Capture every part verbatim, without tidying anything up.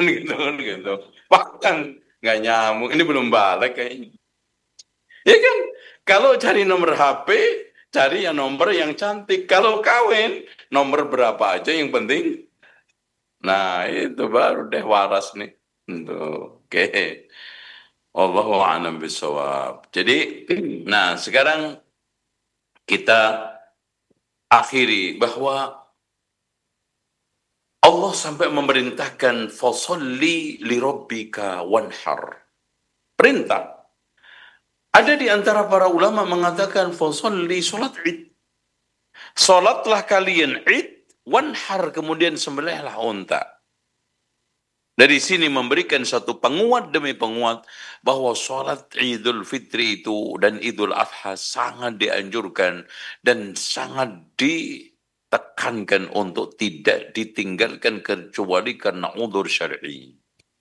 gitu kan gitu. Bahkan nggak nyambung. Ini belum balik kayaknya. Ya kan? Kalau cari nomor H P, cari yang nomor yang cantik. Kalau kawin, nomor berapa aja yang penting. Nah, itu baru deh waras nih. Tuh, oke. Allahu a'lam bishawab. Jadi, nah sekarang kita akhiri bahwa Allah sampai memerintahkan fasalli li rabbika wanhar. Perintah. Ada di antara para ulama mengatakan fasalli salat Id. Salatlah kalian Id, wanhar kemudian sembelihlah unta. Dari sini memberikan satu penguat demi penguat bahwa sholat Idul Fitri itu dan Idul Adha sangat dianjurkan dan sangat ditekankan untuk tidak ditinggalkan kecuali karena udzur syar'i.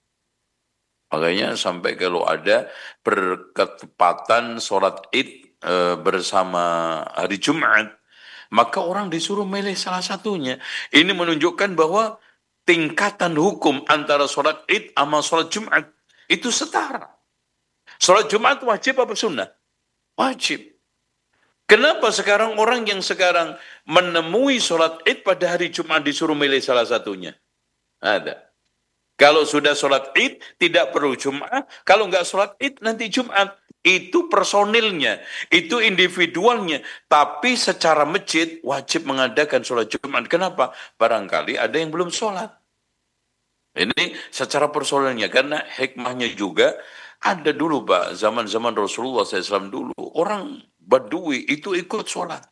Makanya sampai kalau ada berketepatan sholat Id e, bersama hari Jumat, maka orang disuruh milih salah satunya. Ini menunjukkan bahwa tingkatan hukum antara sholat Id sama sholat Jumat itu setara. Sholat Jumat wajib apa sunnah? Wajib. Kenapa sekarang orang yang sekarang menemui sholat Id pada hari Jumat disuruh milih salah satunya? Ada. Kalau sudah sholat Id, tidak perlu Jumat. Kalau nggak sholat Id, nanti Jumat. Itu personilnya, itu individualnya. Tapi secara masjid, wajib mengadakan sholat Jumat. Kenapa? Barangkali ada yang belum sholat. Ini secara personilnya. Karena hikmahnya juga, ada dulu Pak, zaman-zaman Rasulullah shallallahu alaihi wasallam dulu, orang Badui itu ikut sholat.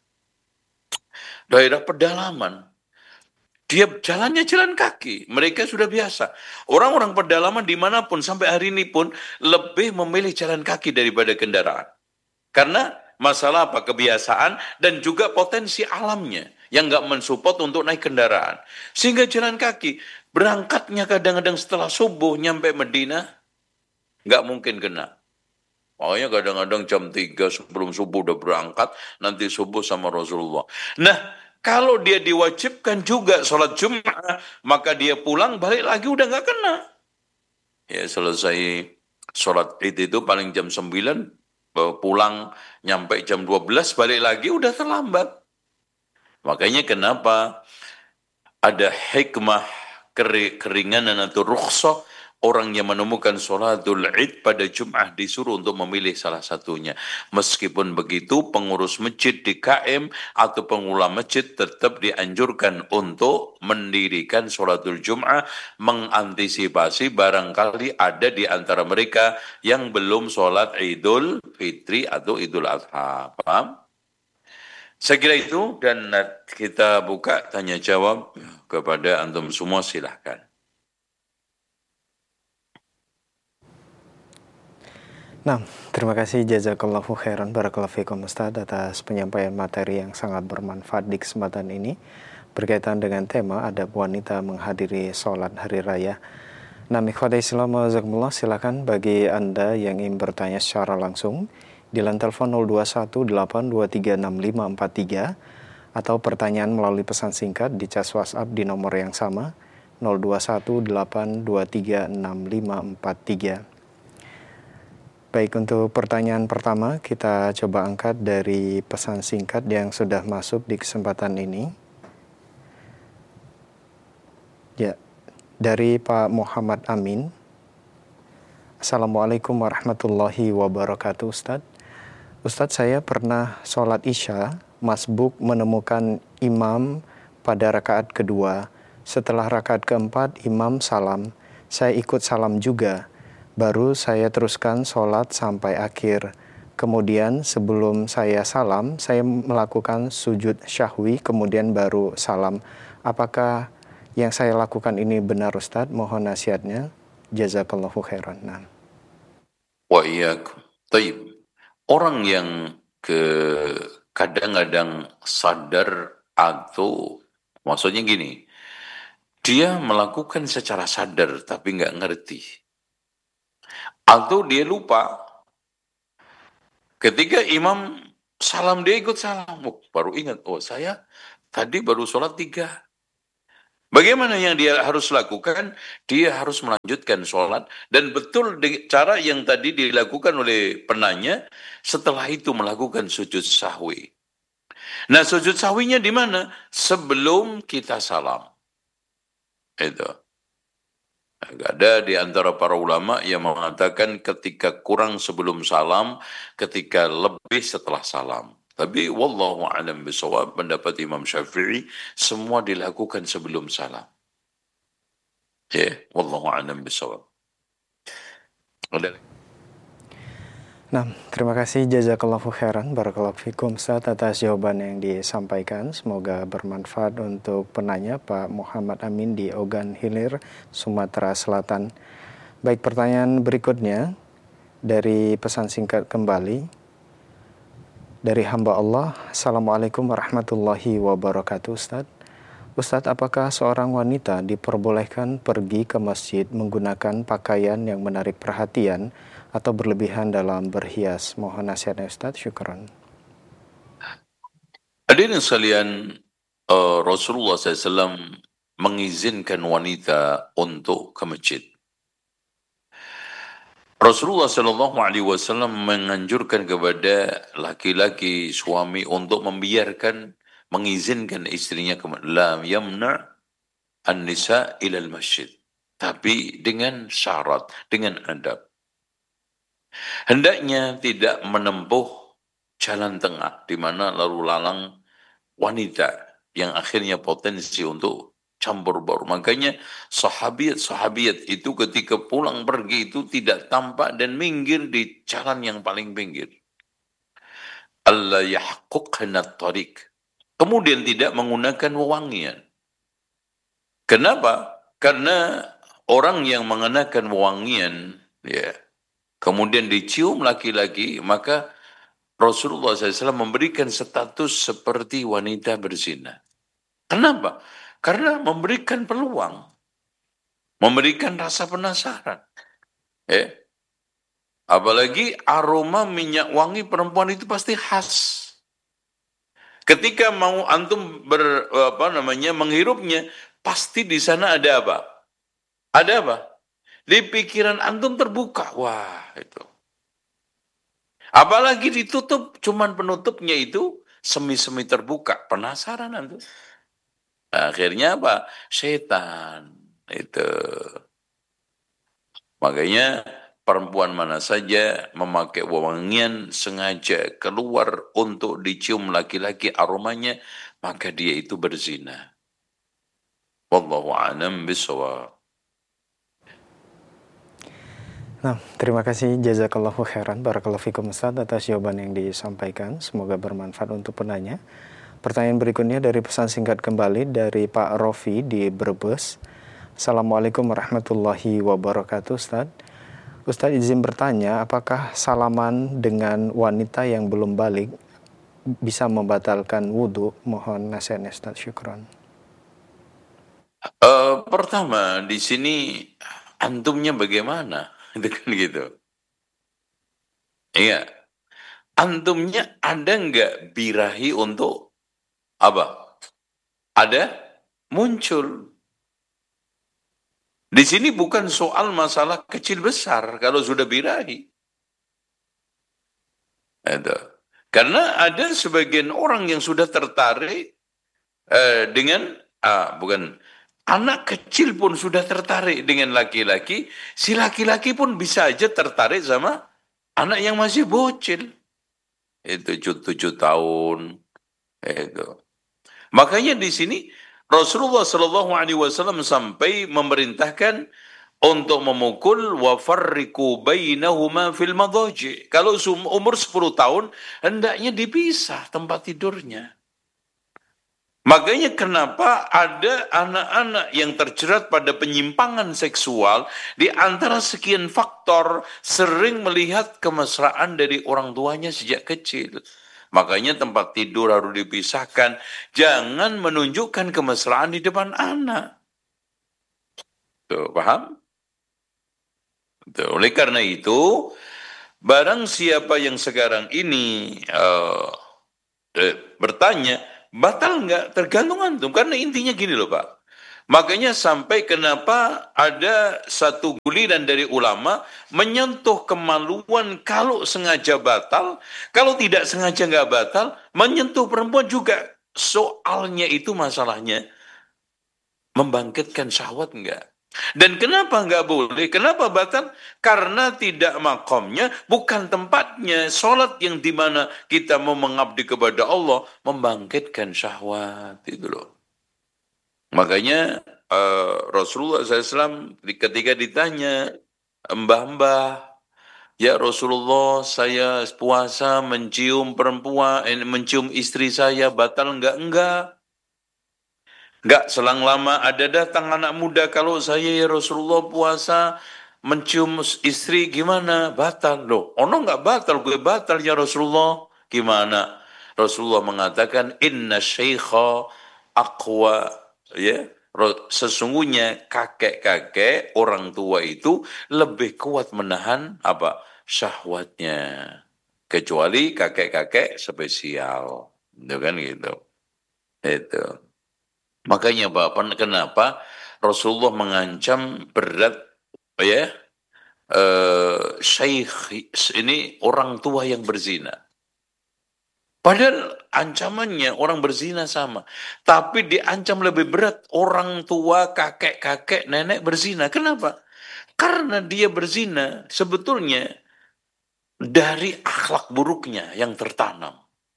Daerah pedalaman. Dia jalannya jalan kaki. Mereka sudah biasa. Orang-orang pedalaman dimanapun sampai hari ini pun lebih memilih jalan kaki daripada kendaraan. Karena masalah apa? Kebiasaan dan juga potensi alamnya yang nggak mensupport untuk naik kendaraan. Sehingga jalan kaki. Berangkatnya kadang-kadang setelah subuh nyampe Medina, nggak mungkin kena. Makanya kadang-kadang jam tiga sebelum subuh udah berangkat, nanti subuh sama Rasulullah. Nah, kalau dia diwajibkan juga sholat Jumat, maka dia pulang balik lagi udah nggak kena. Ya selesai sholat Id itu paling jam sembilan, pulang nyampe jam dua belas balik lagi udah terlambat. Makanya kenapa ada hikmah keringanan atau rukhsah orang yang menemukan sholatul Id pada Jum'ah disuruh untuk memilih salah satunya. Meskipun begitu, pengurus masjid di K M atau pengulama masjid tetap dianjurkan untuk mendirikan sholatul Jum'ah, mengantisipasi barangkali ada di antara mereka yang belum sholat Idul Fitri atau Idul Adha. Paham? Saya kira itu, dan kita buka tanya jawab kepada antum semua, silahkan. Nah, terima kasih jazakallahu khairan barakallahu fikum Ustaz atas penyampaian materi yang sangat bermanfaat di kesempatan ini berkaitan dengan tema adab wanita menghadiri sholat hari raya. Nah, ikhwatai Islam wazakumullah, silakan bagi Anda yang ingin bertanya secara langsung di line telepon nol dua satu delapan dua tiga enam lima empat tiga atau pertanyaan melalui pesan singkat di cas WhatsApp di nomor yang sama nol dua satu delapan dua tiga enam lima empat tiga. Baik, untuk pertanyaan pertama kita coba angkat dari pesan singkat yang sudah masuk di kesempatan ini. Ya, dari Pak Muhammad Amin. Assalamualaikum warahmatullahi wabarakatuh Ustadz. Ustadz, saya pernah sholat isya, masbuk menemukan imam pada rakaat kedua. Setelah rakaat keempat, imam salam. Saya ikut salam juga. Baru saya teruskan sholat sampai akhir. Kemudian sebelum saya salam, saya melakukan sujud syahwi, kemudian baru salam. Apakah yang saya lakukan ini benar Ustadz? Mohon nasihatnya. Jazakallahu khairan. Nah. Wa iyyakum. Taib. Orang yang ke kadang-kadang sadar atau maksudnya gini, dia melakukan secara sadar tapi nggak ngerti. Atau dia lupa. Ketika imam salam dia ikut salam. Oh, baru ingat, oh saya tadi baru sholat tiga. Bagaimana yang dia harus lakukan? Dia harus melanjutkan sholat. Dan betul cara yang tadi dilakukan oleh penanya, setelah itu melakukan sujud sahwi. Nah, sujud sahwinya di mana? Sebelum kita salam. Itu. Ada di antara para ulama yang mengatakan ketika kurang sebelum salam, ketika lebih setelah salam. Tapi wallahu a'lam bishawab, pendapat Imam Syafi'i semua dilakukan sebelum salam. Ya, yeah, wallahu a'lam bishawab. Nah, terima kasih jazakallahu khairan barakallahu fikum Ustaz atas jawaban yang disampaikan. Semoga bermanfaat untuk penanya Pak Muhammad Amin di Ogan Hilir, Sumatera Selatan. Baik, pertanyaan berikutnya dari pesan singkat kembali dari hamba Allah. Assalamualaikum warahmatullahi wabarakatuh Ustaz. Ustaz, apakah seorang wanita diperbolehkan pergi ke masjid menggunakan pakaian yang menarik perhatian atau berlebihan dalam berhias? Mohon nasihatnya Ustaz, syukran. Hadirin sekalian, uh, Rasulullah shallallahu alaihi wasallam mengizinkan wanita untuk ke masjid. Rasulullah shallallahu alaihi wasallam menganjurkan kepada laki-laki suami untuk membiarkan, mengizinkan istrinya ke la yamna an-nisa ilal masjid. Tapi dengan syarat, dengan adab. Hendaknya tidak menempuh jalan tengah di mana lalu lalang wanita yang akhirnya potensi untuk campur baur. Makanya sahabiat-sahabiat itu ketika pulang pergi itu tidak tampak dan minggir di jalan yang paling pinggir. Allah yahquqna tariq. Kemudian tidak menggunakan wewangian. Kenapa? Karena orang yang mengenakan wewangian, ya, kemudian dicium laki-laki, maka Rasulullah shallallahu alaihi wasallam memberikan status seperti wanita berzina. Kenapa? Karena memberikan peluang, memberikan rasa penasaran. Ya. Apalagi aroma minyak wangi perempuan itu pasti khas. Ketika mau antum ber, apa namanya menghirupnya, pasti di sana ada apa? Ada apa? Di pikiran antum terbuka. Wah, itu. Apalagi ditutup, cuman penutupnya itu semi-semi terbuka. Penasaran antum. Akhirnya apa? Setan. Itu. Makanya perempuan mana saja memakai wewangian sengaja keluar untuk dicium laki-laki aromanya, maka dia itu berzina. Wallahu a'lam bishawab. Nah, terima kasih jazakallahu khairan barakallahu fikum Ustaz atas jawaban yang disampaikan. Semoga bermanfaat untuk penanya. Pertanyaan berikutnya dari pesan singkat kembali dari Pak Rofi di Brebes. Assalamualaikum warahmatullahi wabarakatuh Ustaz. Ustaz izin bertanya, apakah salaman dengan wanita yang belum balik bisa membatalkan wudhu? Mohon nasihatnya Ustaz, syukran. Uh, pertama, di sini antumnya bagaimana? Itu kan gitu. Iya. Antumnya ada nggak birahi untuk apa? Ada? Muncul. Di sini bukan soal masalah kecil besar kalau sudah birahi. Itu. Karena ada sebagian orang yang sudah tertarik eh, dengan, ah, bukan, anak kecil pun sudah tertarik dengan laki-laki, si laki-laki pun bisa aja tertarik sama anak yang masih bocil. Itu tujuh tahun. Itu. Makanya di sini Rasulullah Shallallahu Alaihi Wasallam sampai memerintahkan untuk memukul wa farriqu bainahuma fil madaji. Kalau umur sepuluh tahun hendaknya dipisah tempat tidurnya. Makanya kenapa ada anak-anak yang terjerat pada penyimpangan seksual di antara sekian faktor sering melihat kemesraan dari orang tuanya sejak kecil. Makanya tempat tidur harus dipisahkan. Jangan menunjukkan kemesraan di depan anak. Tuh, paham? Tuh, oleh karena itu, barang siapa yang sekarang ini uh, eh, bertanya, batal nggak? Tergantung antum. Karena intinya gini loh Pak. Makanya sampai kenapa ada satu guliran dari ulama menyentuh kemaluan kalau sengaja batal, kalau tidak sengaja nggak batal, menyentuh perempuan juga. Soalnya itu masalahnya membangkitkan syahwat enggak? Dan kenapa nggak boleh? Kenapa batal? Karena tidak makomnya, bukan tempatnya. Sholat yang dimana kita mau mengabdi kepada Allah, membangkitkan syahwat. Itu loh. Makanya uh, Rasulullah shallallahu alaihi wasallam ketika ditanya, mbah-mbah, ya Rasulullah, saya puasa mencium perempuan, eh, mencium istri saya, batal enggak? Enggak. Enggak, selang lama ada datang anak muda, kalau saya ya Rasulullah puasa mencium istri gimana? Batal. Loh, ono enggak batal? Gue batal ya Rasulullah. Gimana? Rasulullah mengatakan, inna syaikha aqwa. Ya, sesungguhnya kakek-kakek, orang tua itu lebih kuat menahan apa? Syahwatnya. Kecuali kakek-kakek spesial. Itu kan gitu. Itu. Makanya Bapak, kenapa Rasulullah mengancam berat ya eh, syekh ini orang tua yang berzina. Padahal ancamannya orang berzina sama, tapi diancam lebih berat orang tua, kakek-kakek, nenek berzina. Kenapa? Karena dia berzina sebetulnya dari akhlak buruknya yang tertanam.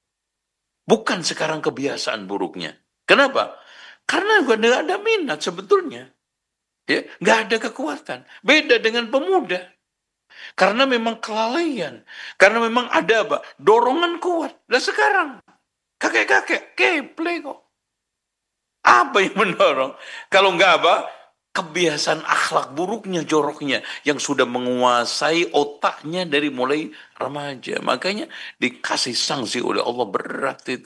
Bukan sekarang kebiasaan buruknya. Kenapa? Karena nggak ada minat sebetulnya. Ya, nggak ada kekuatan. Beda dengan pemuda. Karena memang kelalaian. Karena memang ada apa? Dorongan kuat. Nah sekarang, kakek-kakek, keple kok. Apa yang mendorong? Kalau nggak apa? Kebiasaan akhlak buruknya, joroknya. Yang sudah menguasai otaknya dari mulai remaja. Makanya dikasih sanksi oleh Allah berat itu.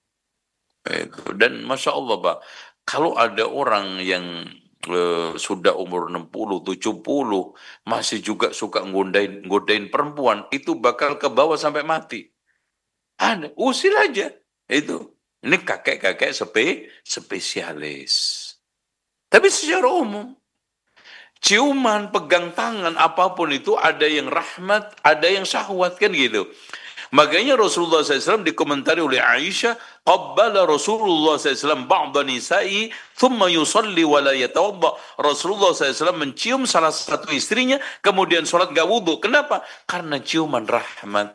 Itu. Dan Masya Allah, Pak, kalau ada orang yang eh, sudah umur enam puluh, tujuh puluh, masih juga suka ngodain, ngodain perempuan, itu bakal ke bawah sampai mati. Ada, usil aja. Itu. Ini kakek-kakek sepe, spesialis. Tapi secara umum, ciuman, pegang tangan, apapun itu ada yang rahmat, ada yang syahwat, kan gitu. Makanya Rasulullah shallallahu alaihi wasallam dikomentari oleh Aisyah, qabbala Rasulullah shallallahu alaihi wasallam ba'da nisa'i thumma yusalli wa la yatawadda. Rasulullah shallallahu alaihi wasallam mencium salah satu istrinya, kemudian sholat gak wudhu. Kenapa? Karena ciuman rahmat.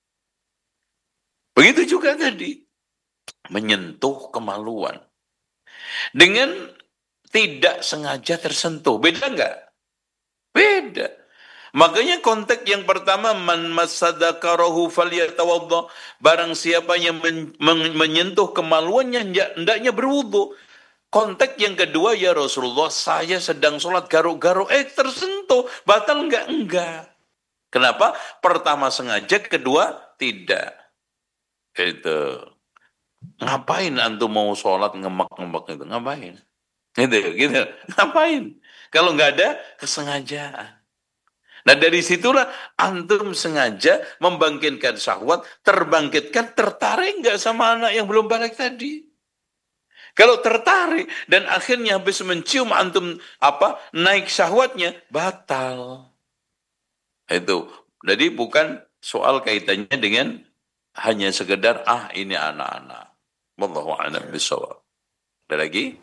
Begitu juga tadi, menyentuh kemaluan. Dengan tidak sengaja tersentuh. Beda nggak? Beda. Makanya konteks yang pertama, man masadakarahu falyatawadda, barang siapa yang men, men, menyentuh kemaluannya hendaknya berwudu. Konteks yang kedua, ya Rasulullah, saya sedang sholat garuk-garuk, eh tersentuh, batal enggak? Enggak. Kenapa? Pertama sengaja, kedua tidak. Itu. Ngapain antum mau sholat ngemak-ngemak itu? Ngapain? Gitu, gitu. Ngapain? Kalau nggak ada kesengajaan. Nah dari situlah antum sengaja membangkitkan syahwat, terbangkitkan, tertarik nggak sama anak yang belum balik tadi? Kalau tertarik dan akhirnya habis mencium antum apa naik syahwatnya, batal. Itu. Jadi bukan soal kaitannya dengan hanya sekedar ah ini anak-anak. Wallahu a'lam bishawab. Ada lagi?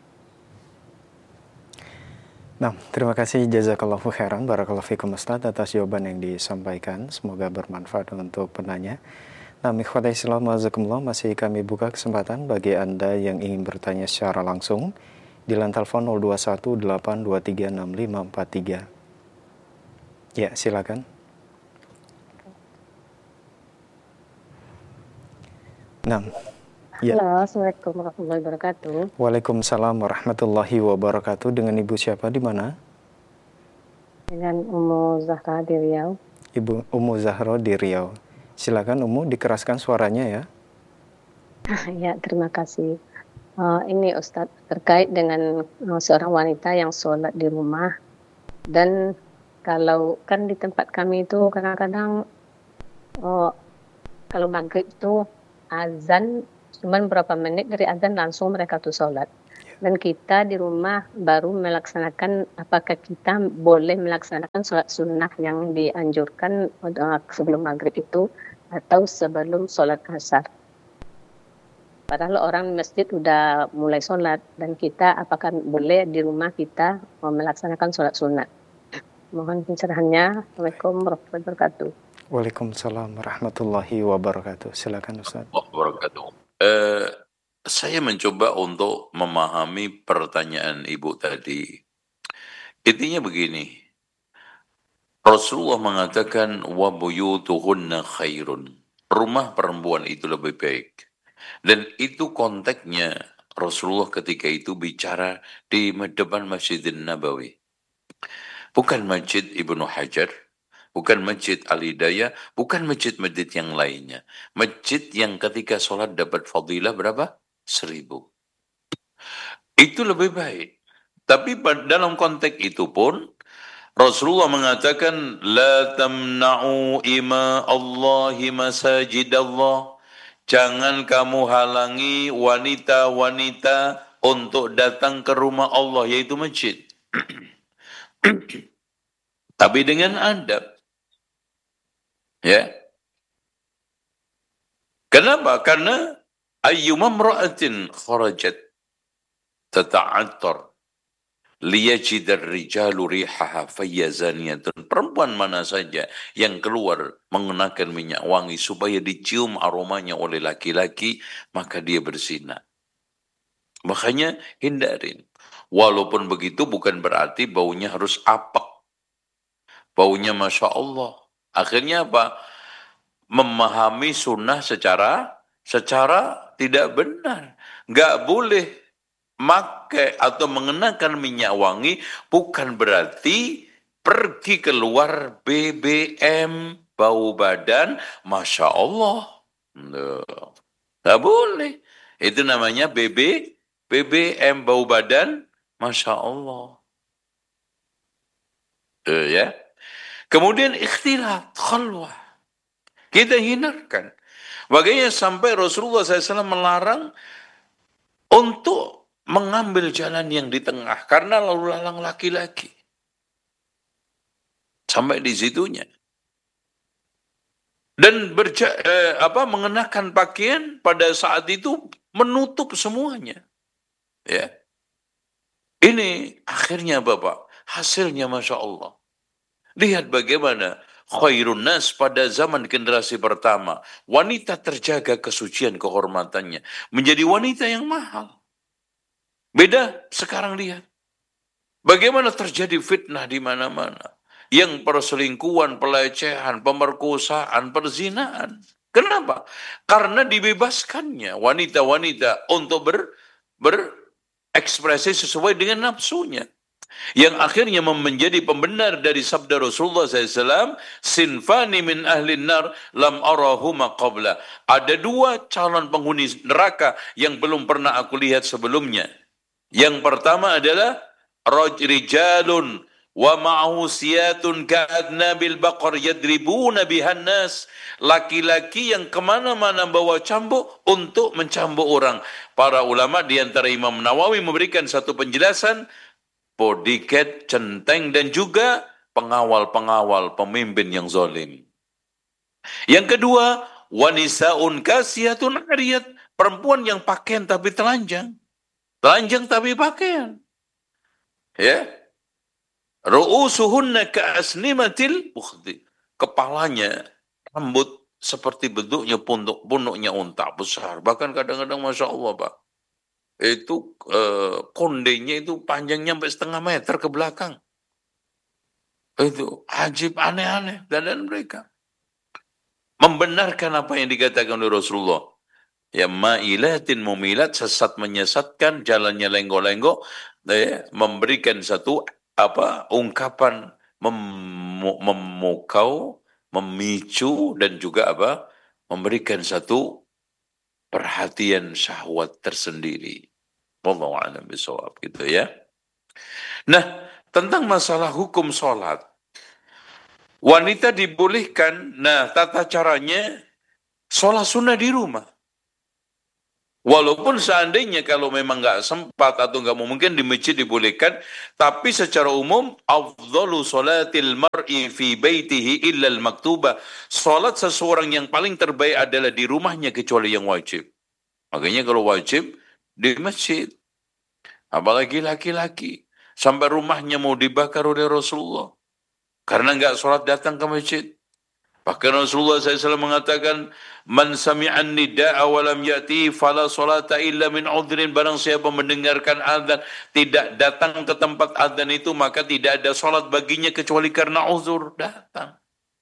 Nah, terima kasih jazakallahu khairan barakallahu fikum Ustaz atas jawaban yang disampaikan. Semoga bermanfaat untuk penanya. Nah, ikhwatai Islam wazakumullah, masih kami buka kesempatan bagi Anda yang ingin bertanya secara langsung di line telepon nol dua satu delapan dua tiga enam lima empat tiga. Ya, silakan. Nah, ya. Halo, Assalamualaikum warahmatullahi wabarakatuh. Waalaikumsalam warahmatullahi wabarakatuh. Dengan Ibu siapa di mana? Dengan Ummu Zahra di Riau. Ibu Ummu Zahra di Riau. Silakan Ummu, dikeraskan suaranya ya. Ya, terima kasih. Uh, ini Ustadz, terkait dengan uh, seorang wanita yang sholat di rumah. Dan kalau kan di tempat kami itu kadang-kadang uh, kalau maghrib itu azan, cuman berapa menit dari azan langsung mereka tuh sholat. Dan kita di rumah baru melaksanakan, apakah kita boleh melaksanakan sholat sunnah yang dianjurkan uh, sebelum maghrib itu atau sebelum sholat asar. Padahal orang masjid udah mulai sholat dan kita apakah boleh di rumah kita melaksanakan sholat sunnah. Mohon pencerahannya. Assalamualaikum warahmatullahi wabarakatuh. Waalaikumsalam warahmatullahi wabarakatuh. Silakan Ustaz. Wabarakatuh. Uh, saya mencoba untuk memahami pertanyaan Ibu tadi. Intinya begini. Rasulullah mengatakan wa buyutuhunna khairun. Rumah perempuan itu lebih baik. Dan itu konteksnya Rasulullah ketika itu bicara di depan Masjidin Nabawi. Bukan Masjid Ibnu Hajar, bukan Masjid Al-Hidayah, bukan masjid-masjid yang lainnya. Masjid yang ketika sholat dapat fadilah berapa? Seribu. Itu lebih baik. Tapi dalam konteks itu pun Rasulullah mengatakan la tamna'u ima Allahi masajid Allah. Jangan kamu halangi wanita-wanita untuk datang ke rumah Allah, yaitu masjid. Tapi dengan adab. Ya. Kenapa? Karena ayyuma imra'atin kharajat tata'attar liyajidar rijalu rihaha fayyazaniyatun. Perempuan mana saja yang keluar mengenakan minyak wangi supaya dicium aromanya oleh laki-laki, maka dia berzina. Makanya hindarin. Walaupun begitu bukan berarti baunya harus apek. Baunya Masya Allah. Akhirnya apa? Memahami sunnah secara secara tidak benar. Nggak boleh pakai atau mengenakan minyak wangi bukan berarti pergi keluar B B M, bau badan, Masya Allah. Nggak boleh. Itu namanya B B, B B M, bau badan, Masya Allah. Uh, ya. Kemudian ikhtilat, khalwah. Kita hindarkan. Makanya sampai Rasulullah shallallahu alaihi wasallam melarang untuk mengambil jalan yang di tengah karena lalu lalang laki-laki. Sampai di situnya. Dan berja, eh, apa mengenakan pakaian pada saat itu menutup semuanya. Ya. Ini akhirnya Bapak, hasilnya Masya Allah. Lihat bagaimana khairun nas pada zaman generasi pertama. Wanita terjaga kesucian kehormatannya. Menjadi wanita yang mahal. Beda sekarang lihat. Bagaimana terjadi fitnah di mana-mana. Yang perselingkuhan, pelecehan, pemerkosaan, perzinaan. Kenapa? Karena dibebaskannya wanita-wanita untuk ber, berekspresi sesuai dengan nafsunya. Yang akhirnya menjadi pembenar dari sabda Rasulullah shallallahu alaihi wasallam, sinfani min ahlin nar lam arahuma qabla. Ada dua calon penghuni neraka yang belum pernah aku lihat sebelumnya. Yang pertama adalah rijalun wa ma'ahu siyatun ka'adnabil baqar yadribuna bihan nas. Laki-laki yang kemana-mana bawa cambuk untuk mencambuk orang. Para ulama di antara Imam Nawawi memberikan satu penjelasan, bodyguard, centeng, dan juga pengawal-pengawal, pemimpin yang zalim. Yang kedua, wanisaun kasiyatun ariyat, perempuan yang pakaian tapi telanjang. Telanjang tapi pakaian. Ya. Ru'usuhunna ka'asnimatil bukhti. Kepalanya, rambut seperti bentuknya punduk, punduknya unta besar. Bahkan kadang-kadang Masya Allah Pak. Itu eh, kondenya itu panjangnya sampai setengah meter ke belakang. Itu ajib, aneh-aneh dan mereka membenarkan apa yang dikatakan oleh Rasulullah. Ya ma'ilatin mumilat, sesat menyesatkan, jalannya lenggok-lenggok, ya, memberikan satu apa ungkapan mem- memukau, memicu, dan juga apa memberikan satu perhatian syahwat tersendiri. Wallahu a'lam bishawab, gitu ya. Nah, tentang masalah hukum sholat, wanita dibolehkan. Nah, tata caranya sholat sunnah di rumah. Walaupun seandainya kalau memang nggak sempat atau nggak mungkin di masjid dibolehkan, tapi secara umum afdhalu salatil mar'i fi baitihi illa al-maktubah. Salat seseorang yang paling terbaik adalah di rumahnya kecuali yang wajib. Makanya kalau wajib di masjid, apalagi laki-laki sampai rumahnya mau dibakar oleh Rasulullah karena nggak sholat datang ke masjid. Bahkan Rasulullah shallallahu alaihi wasallam mengatakan, Man sami'an nida'a wa lam ya'ti fala salata illa min udhrin. Barang siapa mendengarkan azan tidak datang ke tempat azan itu, maka tidak ada salat baginya kecuali karena uzur datang.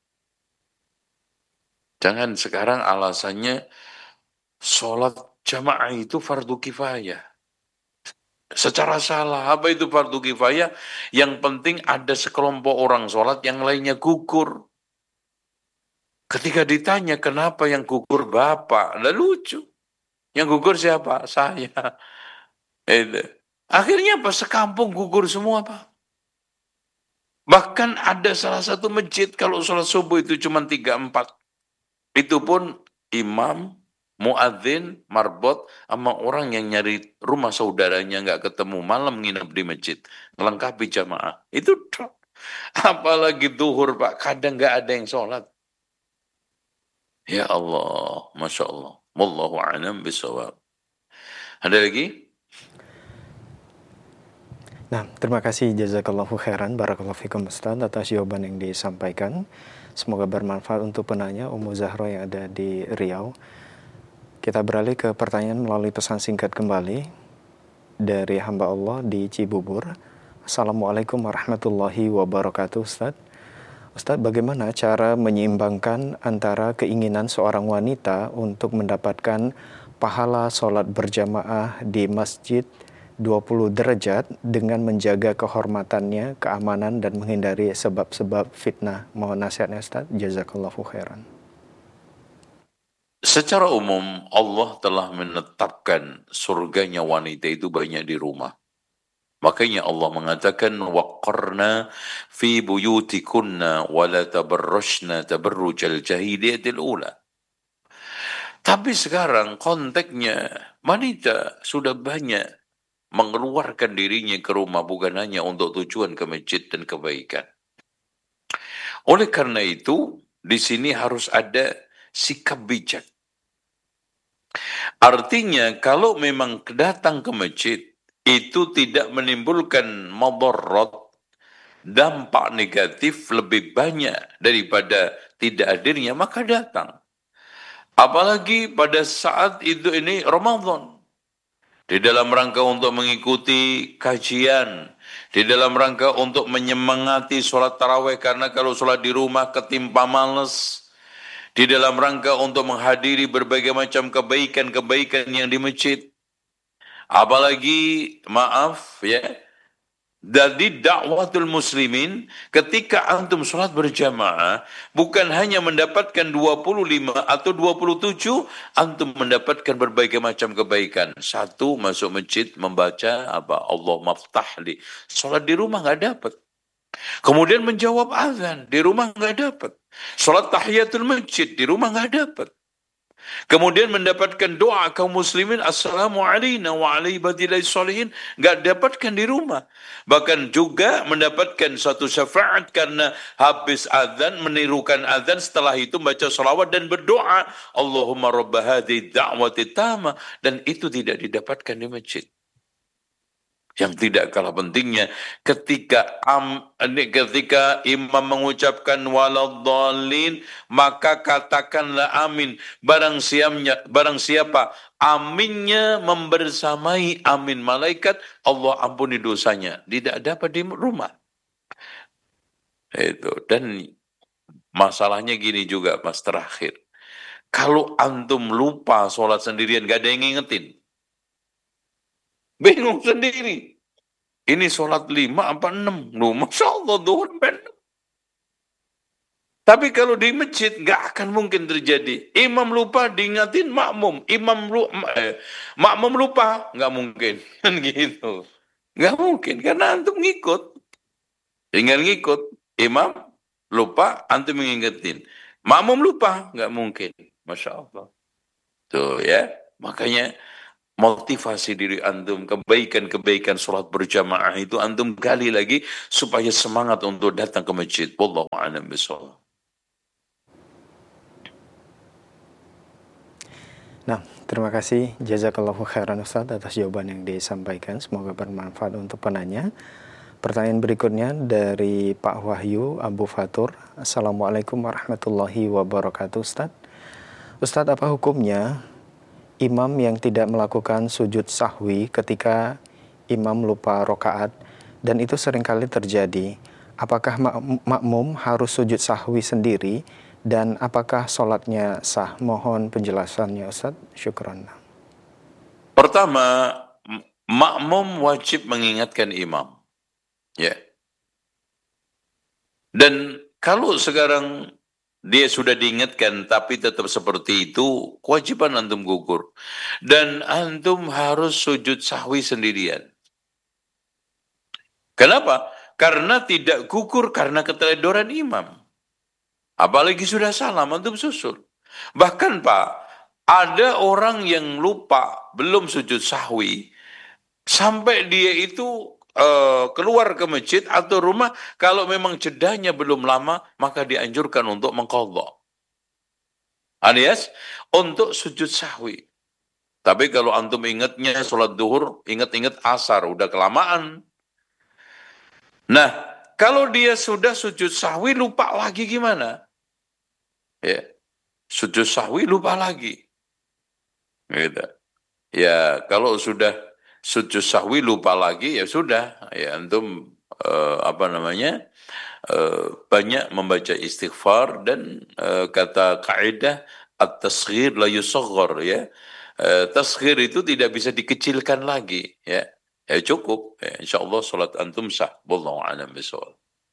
Jangan sekarang alasannya salat jamaah itu fardu kifayah. Secara salah. Apa itu fardu kifayah? Yang penting ada sekelompok orang salat, yang lainnya gugur. Ketika ditanya kenapa yang gugur bapak, lah lucu. Yang gugur siapa? Saya. Itu. Akhirnya apa? Sekampung gugur semua, Pak. Bahkan ada salah satu masjid kalau sholat subuh itu cuma tiga empat. Itu pun imam, muadzin, marbot, sama orang yang nyari rumah saudaranya nggak ketemu, malam nginep di masjid, melengkapi jamaah. Itu apalagi duhur, Pak. Kadang nggak ada yang sholat. Ya Allah, Masya Allah. Wallahu a'lam bishawab. Ada lagi? Nah, terima kasih jazakallahu khairan, barakallahu fikum Ustaz atas jawaban yang disampaikan. Semoga bermanfaat untuk penanya Ummu Zahra yang ada di Riau. Kita beralih ke pertanyaan melalui pesan singkat kembali dari hamba Allah di Cibubur. Assalamualaikum warahmatullahi wabarakatuh Ustaz. Ustaz, bagaimana cara menyeimbangkan antara keinginan seorang wanita untuk mendapatkan pahala sholat berjamaah di masjid dua puluh derajat dengan menjaga kehormatannya, keamanan, dan menghindari sebab-sebab fitnah? Mohon nasihatnya Ustaz. Jazakallahu khairan. Secara umum Allah telah menetapkan surganya wanita itu banyak di rumah. Makanya Allah mengatakan waqarna fi buyutikunna wa la tabarrajna tabarrujal jahiliyatil ula. Tapi sekarang konteksnya wanita sudah banyak mengeluarkan dirinya ke rumah bukan hanya untuk tujuan ke masjid dan kebaikan. Oleh karena itu, di sini harus ada sikap bijak. Artinya kalau memang datang ke masjid itu tidak menimbulkan madarat, dampak negatif lebih banyak daripada tidak hadirnya, maka datang. Apalagi pada saat itu ini Ramadan. Di dalam rangka untuk mengikuti kajian, di dalam rangka untuk menyemangati sholat tarawih, karena kalau sholat di rumah ketimpa males, di dalam rangka untuk menghadiri berbagai macam kebaikan-kebaikan yang di masjid. Apalagi, maaf ya, dari dakwatul muslimin, ketika antum sholat berjamaah, bukan hanya mendapatkan dua puluh lima atau dua puluh tujuh, antum mendapatkan berbagai macam kebaikan. Satu, masuk masjid membaca apa? Allah maftahli. Sholat di rumah nggak dapat. Kemudian menjawab azan, di rumah nggak dapat. Sholat tahiyatul masjid, di rumah nggak dapat. Kemudian mendapatkan doa kaum muslimin, Assalamualaikum wa ala ibadillah sholihin, nggak dapatkan di rumah. Bahkan juga mendapatkan satu syafaat karena habis azan, menirukan azan, setelah itu baca salawat dan berdoa, Allahumma rabba hadhi da'wati tama, dan itu tidak didapatkan di masjid. Yang tidak kalah pentingnya, ketika am, ketika imam mengucapkan waladhdallin, maka katakanlah amin. Barang siapnya, barang siapa aminnya membersamai amin malaikat, Allah ampuni dosanya. Tidak dapat di rumah. Itu. Dan masalahnya gini juga, Mas, terakhir. Kalau antum lupa sholat sendirian, gak ada yang ngingetin. Bingung sendiri. Ini sholat lima apa enam? Loh, Masya Allah, duhur benar. Tapi kalau di masjid, nggak akan mungkin terjadi. Imam lupa, diingatin makmum. Imam lupa, eh, makmum lupa, nggak mungkin. Kan gitu. Nggak mungkin, karena antum ngikut. Tinggal ngikut. Imam lupa, antum mengingetin. Makmum lupa, nggak mungkin. Masya Allah. Tuh ya, makanya motivasi diri antum, kebaikan-kebaikan sholat berjamaah itu antum gali lagi supaya semangat untuk datang ke masjid. Wallahu a'lam bishawab. Nah, terima kasih jazakallahu khairan Ustaz atas jawaban yang disampaikan. Semoga bermanfaat untuk penanya. Pertanyaan berikutnya dari Pak Wahyu Abu Fatur. Assalamualaikum warahmatullahi wabarakatuh Ustaz. Ustaz, apa hukumnya imam yang tidak melakukan sujud sahwi ketika imam lupa rokaat dan itu seringkali terjadi? Apakah makmum harus sujud sahwi sendiri? Dan apakah sholatnya sah? Mohon penjelasannya Ustaz. Syukran. Pertama, makmum wajib mengingatkan imam. Ya. Dan kalau sekarang dia sudah diingatkan tapi tetap seperti itu, kewajiban antum gugur. Dan antum harus sujud sahwi sendirian. Kenapa? Karena tidak gugur karena keteledoran imam. Apalagi sudah salam, antum susul. Bahkan Pak, ada orang yang lupa, belum sujud sahwi, sampai dia itu uh, keluar ke masjid atau rumah, kalau memang jedahnya belum lama, maka dianjurkan untuk mengqadha. Alias, untuk sujud sahwi. Tapi kalau antum ingatnya sholat duhur, ingat-ingat asar, udah kelamaan. Nah, kalau dia sudah sujud sahwi, lupa lagi gimana? Ya, sujud sahwi lupa lagi. Gitu. Ya, kalau sudah sujud sahwi lupa lagi, ya sudah. Ya, antum eh, apa namanya? Eh, banyak membaca istighfar dan eh, kata kaidah at-tasghir la yusaghar, ya. Eh, tasghir itu tidak bisa dikecilkan lagi, ya. Ya cukup. Ya, insyaallah salat antum sah. Wallahu a'lam bishawab.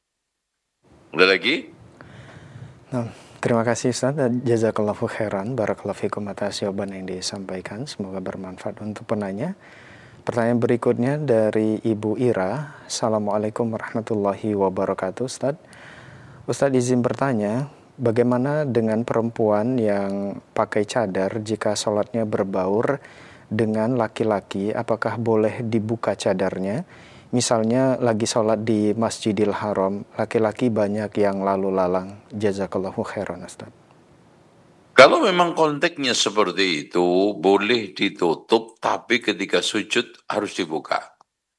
Ada lagi? Nah, terima kasih Ustaz. Jazakallahu khairan. Barakallahu fikum atas jawaban yang disampaikan. Semoga bermanfaat untuk penanya. Pertanyaan berikutnya dari Ibu Ira. Assalamualaikum warahmatullahi wabarakatuh Ustaz. Ustaz izin bertanya, bagaimana dengan perempuan yang pakai cadar jika sholatnya berbaur dengan laki-laki? Apakah boleh dibuka cadarnya? Misalnya lagi sholat di Masjidil Haram, laki-laki banyak yang lalu lalang. Jazakallahu khairan Ustaz. Kalau memang konteksnya seperti itu, boleh ditutup, tapi ketika sujud harus dibuka.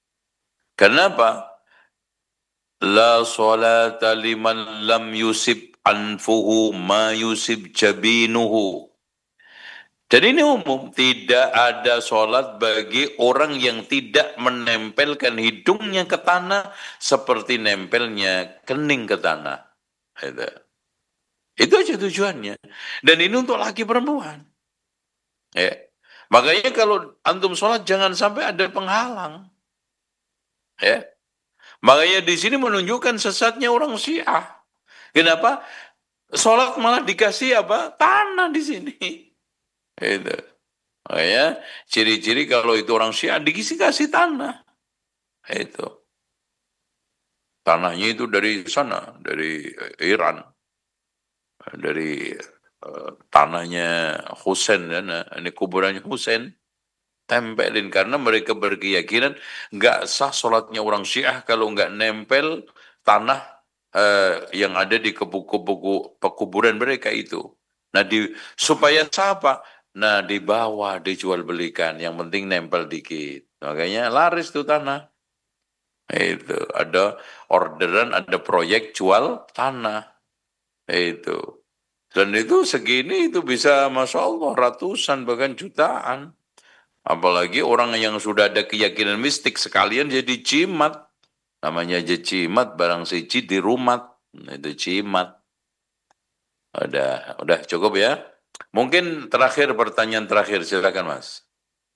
Kenapa? La sholata liman lam yusib anfuhu ma yusib jabinuhu. Jadi ini umum, tidak ada sholat bagi orang yang tidak menempelkan hidungnya ke tanah seperti nempelnya kening ke tanah. Itu, itu aja tujuannya. Dan ini untuk laki perempuan. Ya. Makanya kalau antum sholat jangan sampai ada penghalang. Ya. Makanya di sini menunjukkan sesatnya orang Syiah. Kenapa? Sholat malah dikasih apa? Tanah di sini. Itu. Makanya ciri-ciri kalau itu orang Syiah dikasih kasih tanah. Itu. Tanahnya itu dari sana, dari Iran. Dari uh, tanahnya Husain, dan ini kuburannya Husain. Tempelin karena mereka berkeyakinan nggak sah sholatnya orang Syiah kalau nggak nempel tanah uh, yang ada di kubu-kubu pekuburan mereka itu. Nah, di, supaya siapa? Nah, dibawa, dijual belikan. Yang penting nempel dikit. Makanya laris tuh tanah. Itu ada orderan, ada proyek jual tanah. Itu. Dan itu segini itu bisa, masya Allah, ratusan bahkan jutaan. Apalagi orang yang sudah ada keyakinan mistik sekalian jadi jimat. Namanya aja jimat, barang siji di rumah. Itu jimat. Udah, udah cukup ya. Mungkin terakhir, pertanyaan terakhir, silakan Mas.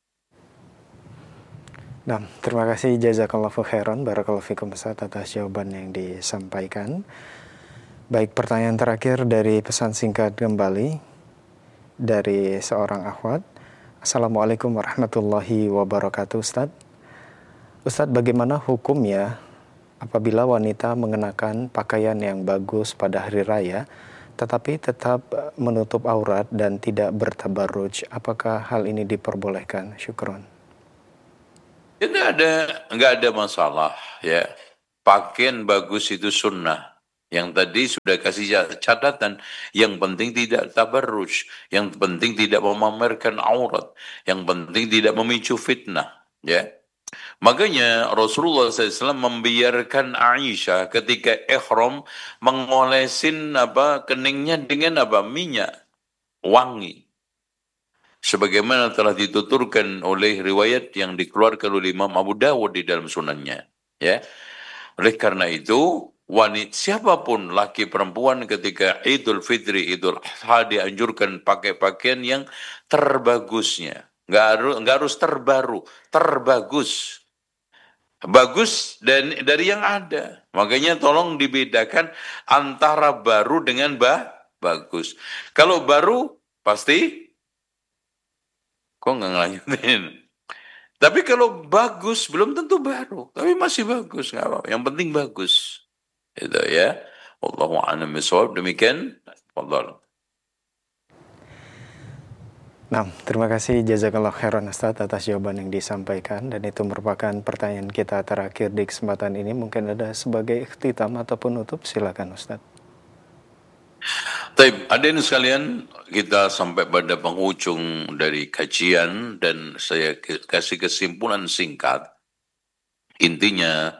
Nah, terima kasih jazakallahu khairan. Barakallahu fikum Ustaz atas jawaban yang disampaikan. Baik, pertanyaan terakhir dari pesan singkat kembali dari seorang akhwat. Assalamualaikum warahmatullahi wabarakatuh Ustaz. Ustaz, bagaimana hukumnya apabila wanita mengenakan pakaian yang bagus pada hari raya, tetapi tetap menutup aurat dan tidak bertabarruj. Apakah hal ini diperbolehkan? Syukron. Tidak ada, nggak ada masalah ya. Pakaian bagus itu sunnah. Yang tadi sudah kasih catatan, yang penting tidak tabarruj, yang penting tidak memamerkan aurat, yang penting tidak memicu fitnah, ya. Makanya Rasulullah shallallahu alaihi wasallam membiarkan Aisyah ketika ihram mengolesin apa keningnya dengan apa minyak wangi. Sebagaimana telah dituturkan oleh riwayat yang dikeluarkan oleh Imam Abu Dawud di dalam sunannya, ya. Oleh karena itu, wanita siapapun laki perempuan ketika Idul Fitri, Idul Adha dianjurkan pakai pakaian yang terbagusnya. Nggak harus, nggak harus terbaru, terbagus. Bagus dan dari yang ada. Makanya tolong dibedakan antara baru dengan bah, bagus. Kalau baru pasti kok nggak ngelanjutin. Tapi kalau bagus belum tentu baru, tapi masih bagus nggak apa-apa. Yang penting bagus, itu ya. Wallahu a'lam bishawab. Demikian. Fadhal. Nah, terima kasih jazakallah khairan Ustaz atas jawaban yang disampaikan, dan itu merupakan pertanyaan kita terakhir di kesempatan ini. Mungkin ada sebagai ikhtitam atau penutup, silakan Ustaz. Baik, hadirin sekalian, kita sampai pada penghujung dari kajian dan saya kasih kesimpulan singkat. Intinya,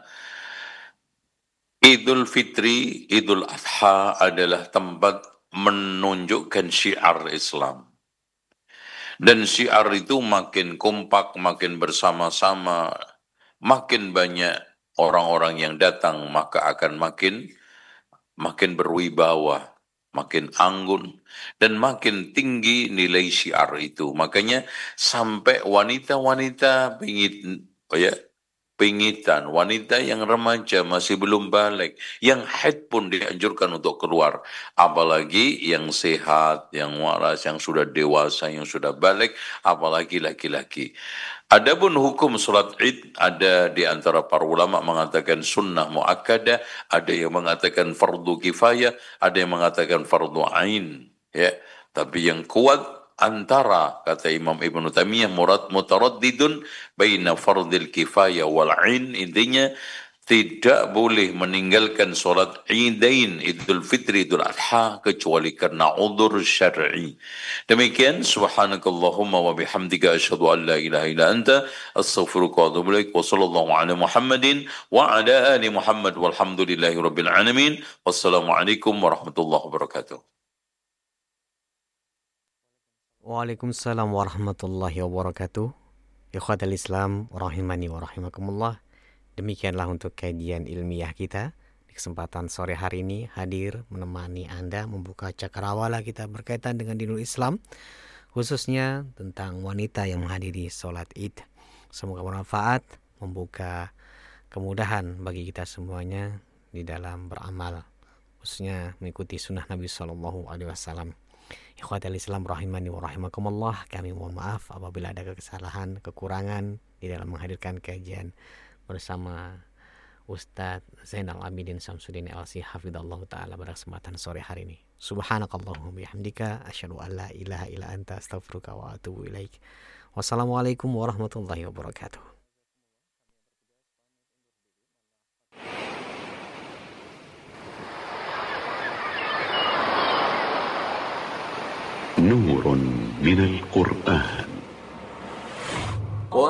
Idul Fitri, Idul Adha adalah tempat menunjukkan syiar Islam. Dan syiar itu makin kompak, makin bersama-sama, makin banyak orang-orang yang datang, maka akan makin makin berwibawa, makin anggun, dan makin tinggi nilai syiar itu. Makanya sampai wanita-wanita pingit, oh ya, pingitan, wanita yang remaja masih belum balik, yang haid pun dianjurkan untuk keluar. Apalagi yang sehat, yang waras, yang sudah dewasa, yang sudah balik, apalagi laki-laki. Adapun hukum sholat id, ada di antara para ulama mengatakan sunnah muakkadah, ada yang mengatakan fardu kifayah, ada yang mengatakan fardu ain. Ya, tapi yang kuat antara, kata Imam Ibn Taimiyah, murad mutaraddidun baina fardil kifayah wal ain. Intinya tidak boleh meninggalkan solat Idain, Idul Fitri, Idul Adha, kecuali karena udzur syar'i. Demikian, subhanakallahumma wa bihamdika asyhadu an la ilaha illa anta astaghfiruka wa atubu ilaik. Wa sallallahu ala Muhammadin wa ala ali Muhammad walhamdulillahi rabbil alamin. Wassalamualaikum warahmatullahi wabarakatuh. Waalaikumsalam warahmatullahi wabarakatuh. Ikhwatal Islam rahimani wa rahimakumullah. Demikianlah untuk kajian ilmiah kita di kesempatan sore hari ini, hadir menemani Anda membuka cakrawala kita berkaitan dengan dinul Islam, khususnya tentang wanita yang menghadiri sholat id. Semoga bermanfaat, membuka kemudahan bagi kita semuanya di dalam beramal, khususnya mengikuti sunnah Nabi Shallallahu Alaihi Wasallam. Ikhwatal Islam rahimani wa rahimakumullah, kami mohon maaf apabila ada kesalahan, kekurangan di dalam menghadirkan kajian bersama Ustadz Zainal Abidin Samsudin L C hafidhallahu ta'ala pada kesempatan sore hari ini. Subhanakallahumma bihamdika asyhadu an la ilaha illa anta astaghfiruka wa atubu ilaik. Wassalamualaikum warahmatullahi wabarakatuh. نور من القرآن